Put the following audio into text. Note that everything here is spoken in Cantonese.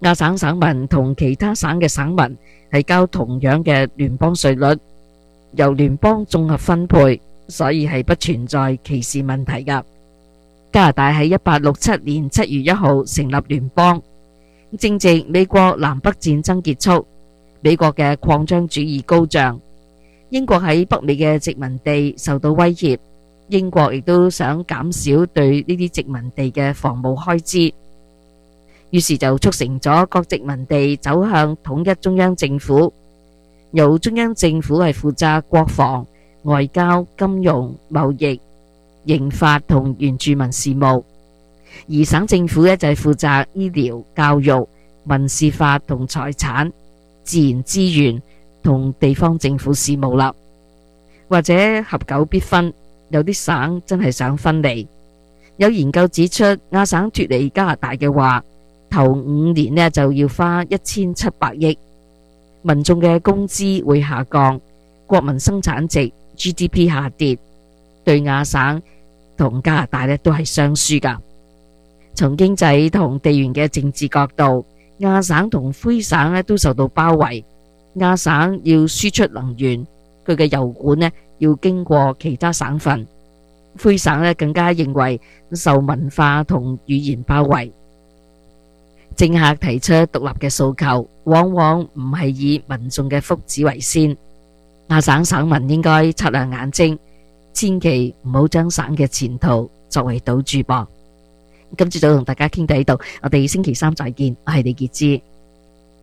亞省省民同其他省嘅省民係交同樣嘅聯邦稅率，由聯邦綜合分配，所以係不存在歧視問題㗎。加拿大喺1867年7月1號成立聯邦，正值美國南北戰爭結束，美國嘅擴張主義高漲，英國喺北美嘅殖民地受到威脅，英國亦都想減少對呢啲殖民地嘅防務開支，於是就促成咗各殖民地走向統一中央政府，由中央政府係負責國防、外交、金融、貿易、刑法同原住民事務，而省政府呢就係負責醫療、教育、民事法同財產、自然資源同地方政府事務啦。或者合久必分，有啲省真係想分離。有研究指出，亞省脫離加拿大嘅話，頭5年呢就要花1700億，民眾嘅工資會下降，國民生產值 GDP 下跌，對亞省同加拿大呢都係雙輸㗎。從經濟同地緣嘅政治角度，亞省同魁省呢都受到包圍。亞省要輸出能源，佢嘅油管呢要經過其他省份，魁省呢更加認為受文化同語言包圍。政客提出獨立嘅訴求，往往唔係以民眾嘅福祉為先。亞省省民應該擦亮眼睛，千祈唔好將省嘅前途作為賭注噃。今朝早同大家傾到呢度，我哋星期三再見，我係李潔芝。